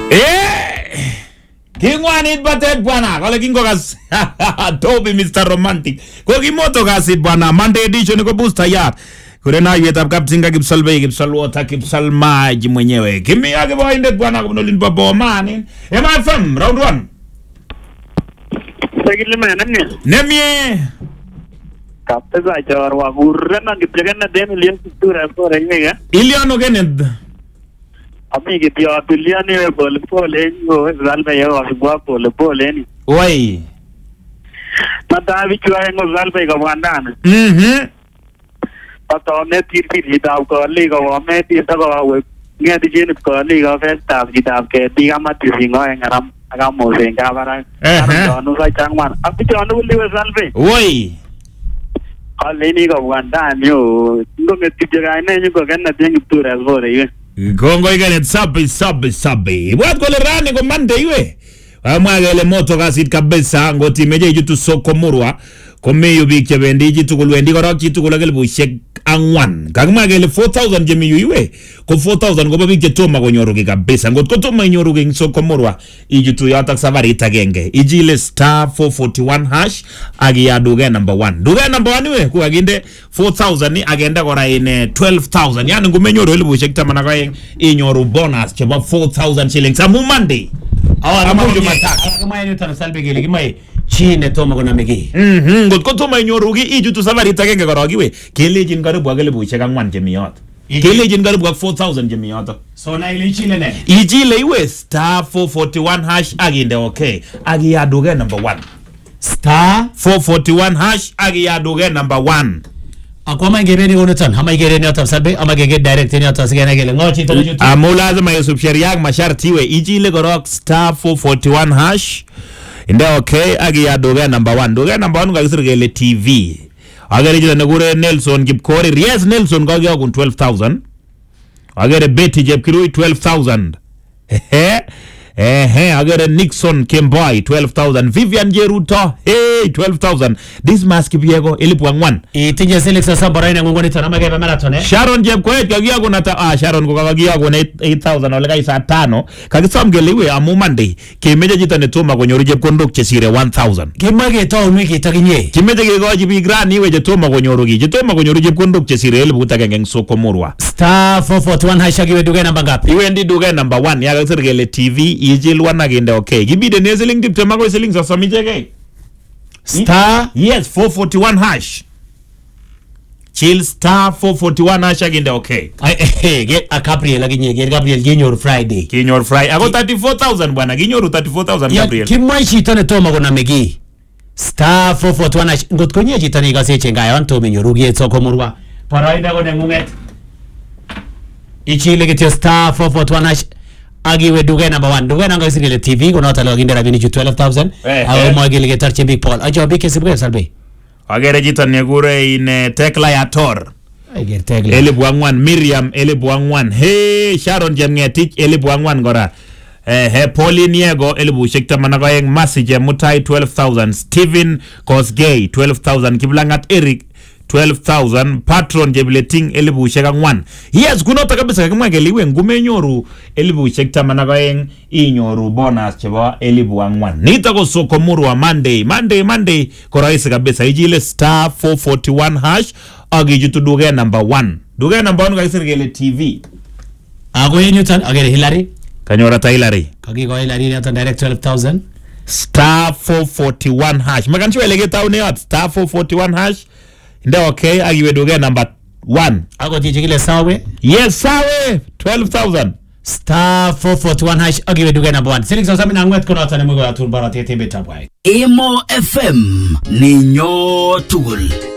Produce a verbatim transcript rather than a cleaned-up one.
Eh! Kingwanit batet bwana, kale kingokas Toby Mister Romantic. Kokimoto kasit bwana, Monday edition ko booster yard. Kurena yetab Kaptinga Kipsalbei Kipsalwota Kipsalmaji mwenyewe. Kimi yake boindet bwana kubnolin babo mani. M F M round one. Sagile mana nemye. Nemye. Kapte za jarwa gurrena gitjagana de million tura ko rehega. Iliano Kenneth. Ami gitya billion ne bol pole go zalbe yo aswa pole pole ni. Oi. Pata vichwa ngo zalbe ga wandana. Mhm. Pata ne tir tir hitab ko le ga wa me tir ta ga we nge di jeni ko le ga festa hitab ke diga mati singo ngaram aga mo se ga bara. Eh. No sa changman. Abi chanu le zalbe. Oi. Aleni ga wandana yo ngo me tijera ne ni ko ganna dengi tura zore ye. Kongo igane sabi sabi sabi. Wat kole rani ko mande iwe. Amwagele moto kasit kabisa ngoti meje jitu soko murwa. Komeyo bik chebendi jitu kulwendi korok jitu kulagel bushek angwan. Kagmagele four thousand jemi iwe. Ko four thousand ko bik jetoma konyoruki kabisa. Ngot ko toma inyoruki soko murwa. Ijitu yatak safari itagenge. Ijile star four forty-one hash. Agi ya duge number one. Duge number one iwe. Kwa ginde four thousand ni agenda kora ine twelve thousand. Yani ngumenyoru ili bushek tamana kwa yin inyoru bonus cheba four thousand shillings. Amu Monday. Awa amuju mataka. Kama yenu tana salbe gili kima yi chine toma kuna megi. Mhm. Ngot ko toma inyoruki ijitu safari itagenge kora kiwe. Kele jin karibu agele bushek angwan jemi yot. Kele jin karibu four thousand jemi yot. So na ili chile ne. Ijile iwe star four forty-one hash aginde okay. Agi ya duge number one. Star four forty-one hash agi ya duge number one. Ako ama ingere ni unutan. Ama ingere ni otam salbe. Ama ingere direct ni otam sigana gele. Ngochi tolo jutu. Amulaza ma yusuf shariag masharti we. Ijile korok star four forty-one hash. Inde okay agi ya duge number one. Duge number one kakisir gele T V. Agere jita nagure Nelson Kipkori. Yes, Nelson kagi ya kun twelve thousand. Agere Betty Jepkirui twelve thousand. Hehe. Eh, hey, agere Nixon Kemboy twelve thousand. Vivian Jeruto, hey, twelve thousand. This mask biego ilipu angwan. Itinje Selix Sambora ina ngongoni tana magebe marathon eh. Sharon Jepkoet kagia kuna ta ah Sharon ko kagia kuna eight thousand ole kai saa tano. Kagisam gelewe amu Monday. Kimeje jita ne toma konyoru Jepkondok chesire one thousand. Kimage to wiki takinye. Kimeje ke goji bi gran iwe jetoma konyoru gi. Jetoma konyoru Jepkondok chesire ilipu kutagenge soko murwa. Star four forty-one hash agiwe duge namba ngapi? Iwe ndi duge number one ya kakisir gele T V ijil wana gende okay. Gibide ne seling dip temako seling sa samijege. Star yes four forty-one hash. Chill star four forty-one hash aginde okay. Ay get a Gabriel aginye get Gabriel ginyor Friday. Ginyor Friday. Ako thirty-four thousand bwana. Ginyoru thirty-four thousand Gabriel. Kimai shitane toma kuna megi. Star four forty-one hash. Ngot konye shitane igase chenga yon to menyoru giet soko murwa. Paraida kone ngunget. Ichile get your star four forty-one hash. Agiwe duge number one. Duge nanga isigele T V kuna otalo aginde rabini ju twelve thousand. Awe mwagile get arche Big Paul. Ajo big kesibuke salbe. Agere jita negure ine Tekla ya Tor. Agere Tekla. Ele buangwan Miriam ele buangwan. Hey Sharon Jemngetich ele buangwan gora. Eh he Pauline Yego ele bu shekta managayeng Masije Mutai twelve thousand. Steven Kosgei twelve thousand. Kiblangat Eric twelve thousand. Patron Jebleting elibu sheka ngwan. Yes, kunota kabisa kama geliwe ngume nyoru elibu shekta managayeng inyoru bonus cheba elibu ngwan. Nita ko soko murwa Monday. Monday, Monday. Koraisi kabisa. Ijile star four forty-one hash. Agi jutu duge number one. Duge number one kaisir gele T V. Ago yenyu tan agere Hillary. Kanyora ta Hillary. Kagi go Hillary natan direct twelve thousand. Star four forty-one hash. Makanchu elegeta uneat. Star four forty-one hash. Nde okay, agiwe duge number one. Ago tijigile sawe? Yes, sawe. twelve thousand. Star four forty-one hash agiwe duge number one. Selix osami na ngwet kono atane mwigo ya turbara tete betabwai. Emo F M Ninyo Tugul.